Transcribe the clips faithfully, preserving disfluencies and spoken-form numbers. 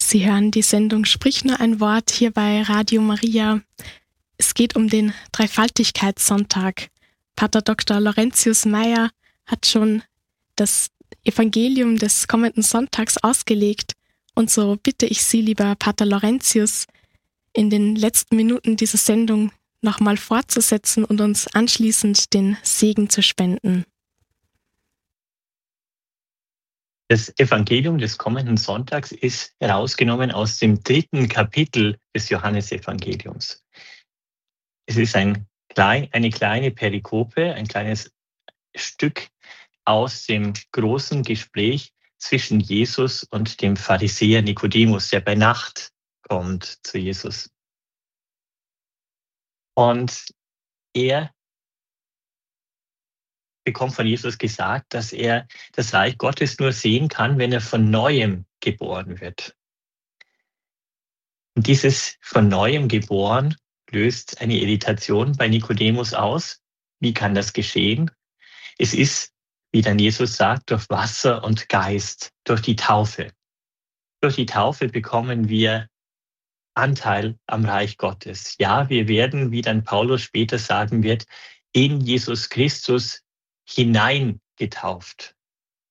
Sie hören die Sendung Sprich nur ein Wort hier bei Radio Maria. Es geht um den Dreifaltigkeitssonntag. Pater Doktor Laurentius Meyer hat schon das Evangelium des kommenden Sonntags ausgelegt. Und so bitte ich Sie, lieber Pater Laurentius, in den letzten Minuten dieser Sendung nochmal fortzusetzen und uns anschließend den Segen zu spenden. Das Evangelium des kommenden Sonntags ist herausgenommen aus dem dritten Kapitel des Johannesevangeliums. Es ist ein klein, eine kleine Perikope, ein kleines Stück aus dem großen Gespräch zwischen Jesus und dem Pharisäer Nikodemus, der bei Nacht kommt zu Jesus. Und er bekommt von Jesus gesagt, dass er das Reich Gottes nur sehen kann, wenn er von Neuem geboren wird. Und dieses von Neuem geboren löst eine Irritation bei Nikodemus aus. Wie kann das geschehen? Es ist, wie dann Jesus sagt, durch Wasser und Geist, durch die Taufe. Durch die Taufe bekommen wir Anteil am Reich Gottes. Ja, wir werden, wie dann Paulus später sagen wird, in Jesus Christus hineingetauft.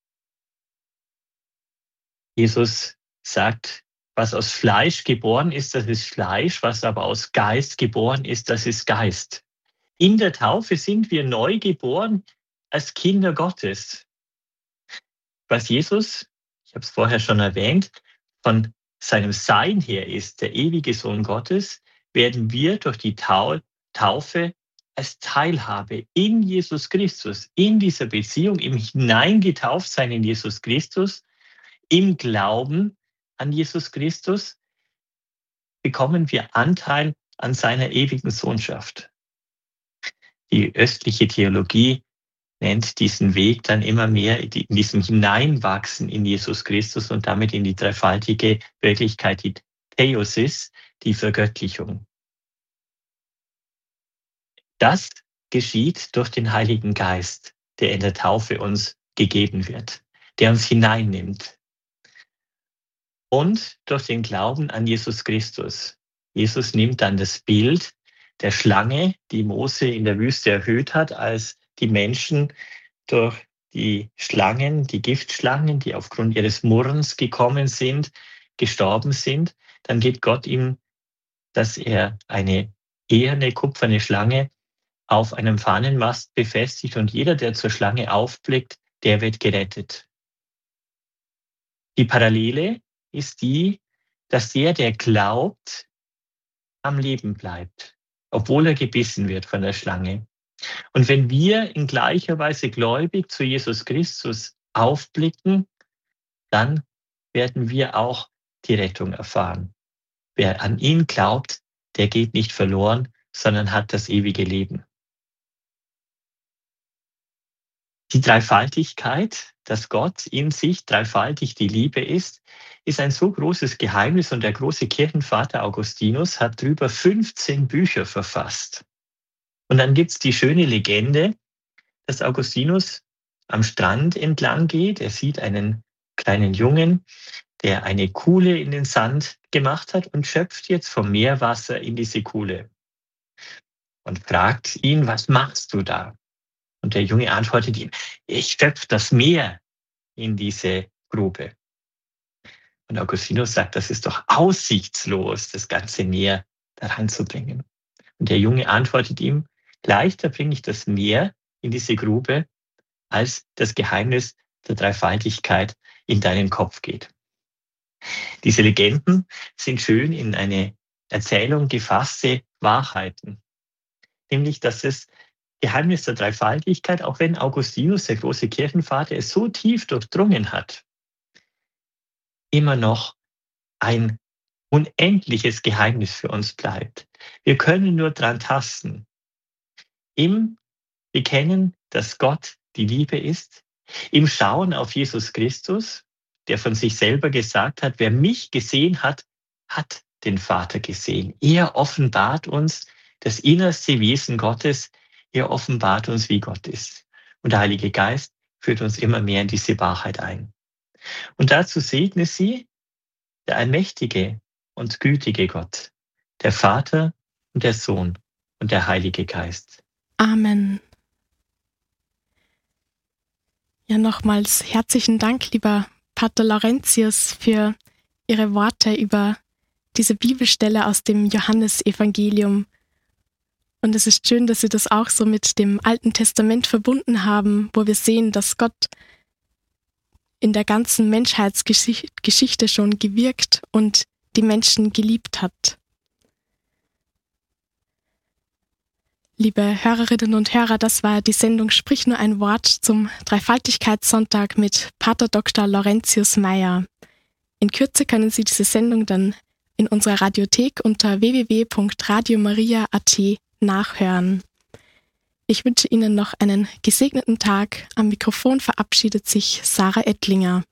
Jesus sagt, was aus Fleisch geboren ist, das ist Fleisch, was aber aus Geist geboren ist, das ist Geist. In der Taufe sind wir neu geboren als Kinder Gottes. Was Jesus, ich habe es vorher schon erwähnt, von seinem Sein her ist, der ewige Sohn Gottes, werden wir durch die Taufe als Teilhabe in Jesus Christus, in dieser Beziehung, im Hineingetauftsein in Jesus Christus, im Glauben an Jesus Christus, bekommen wir Anteil an seiner ewigen Sohnschaft. Die östliche Theologie nennt diesen Weg dann immer mehr in diesem Hineinwachsen in Jesus Christus und damit in die dreifaltige Wirklichkeit, die Theosis, die Vergöttlichung. Das geschieht durch den Heiligen Geist, der in der Taufe uns gegeben wird, der uns hineinnimmt. Und durch den Glauben an Jesus Christus. Jesus nimmt dann das Bild der Schlange, die Mose in der Wüste erhöht hat, als die Menschen durch die Schlangen, die Giftschlangen, die aufgrund ihres Murrens gekommen sind, gestorben sind. Dann gibt Gott ihm, dass er eine eherne, kupferne Schlange auf einem Fahnenmast befestigt und jeder, der zur Schlange aufblickt, der wird gerettet. Die Parallele ist die, dass der, der glaubt, am Leben bleibt, obwohl er gebissen wird von der Schlange. Und wenn wir in gleicher Weise gläubig zu Jesus Christus aufblicken, dann werden wir auch die Rettung erfahren. Wer an ihn glaubt, der geht nicht verloren, sondern hat das ewige Leben. Die Dreifaltigkeit, dass Gott in sich dreifaltig die Liebe ist, ist ein so großes Geheimnis und der große Kirchenvater Augustinus hat darüber fünfzehn Bücher verfasst. Und dann gibt es die schöne Legende, dass Augustinus am Strand entlang geht. Er sieht einen kleinen Jungen, der eine Kuhle in den Sand gemacht hat und schöpft jetzt vom Meerwasser in diese Kuhle. Und fragt ihn, was machst du da? Und der Junge antwortet ihm, ich schöpfe das Meer in diese Grube. Und Augustinus sagt, das ist doch aussichtslos, das ganze Meer da reinzubringen. Und der Junge antwortet ihm, leichter bringe ich das Meer in diese Grube, als das Geheimnis der Dreifaltigkeit in deinen Kopf geht. Diese Legenden sind schön in eine Erzählung gefasste Wahrheiten. Nämlich, dass das Geheimnis der Dreifaltigkeit, auch wenn Augustinus, der große Kirchenvater, es so tief durchdrungen hat, immer noch ein unendliches Geheimnis für uns bleibt. Wir können nur dran tasten. Im Bekennen, dass Gott die Liebe ist, im Schauen auf Jesus Christus, der von sich selber gesagt hat, wer mich gesehen hat, hat den Vater gesehen. Er offenbart uns das innerste Wesen Gottes, er offenbart uns, wie Gott ist. Und der Heilige Geist führt uns immer mehr in diese Wahrheit ein. Und dazu segne sie der allmächtige und gütige Gott, der Vater und der Sohn und der Heilige Geist. Amen. Ja, nochmals herzlichen Dank, lieber Pater Laurentius, für Ihre Worte über diese Bibelstelle aus dem Johannesevangelium. Und es ist schön, dass Sie das auch so mit dem Alten Testament verbunden haben, wo wir sehen, dass Gott in der ganzen Menschheitsgeschichte schon gewirkt und die Menschen geliebt hat. Liebe Hörerinnen und Hörer, das war die Sendung Sprich nur ein Wort zum Dreifaltigkeitssonntag mit Pater Doktor Laurentius Meyer. In Kürze können Sie diese Sendung dann in unserer Radiothek unter w w w punkt radio maria punkt a t nachhören. Ich wünsche Ihnen noch einen gesegneten Tag. Am Mikrofon verabschiedet sich Sarah Ettlinger.